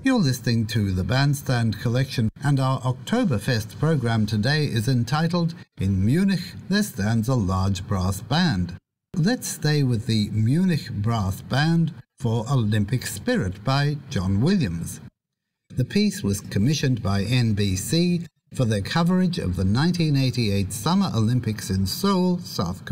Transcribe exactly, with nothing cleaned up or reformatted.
You're listening to the Bandstand Collection, and our Oktoberfest program today is entitled In Munich There Stands a Large Brass Band. Let's stay with the Munich Brass Band for Olympic Spirit by John Williams. The piece was commissioned by N B C for their coverage of the nineteen eighty-eight Summer Olympics in Seoul, South Korea.